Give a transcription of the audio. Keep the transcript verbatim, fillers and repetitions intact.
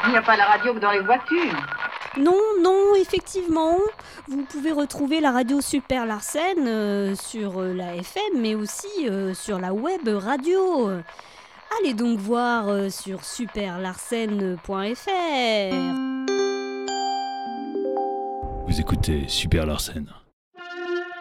Il n'y a pas la radio que dans les voitures. Non, non, effectivement. Vous pouvez retrouver la radio Super Larsen euh, sur euh, la F M, mais aussi euh, sur la web radio. Allez donc voir euh, sur super larsen point f r. Vous écoutez Super Larsen.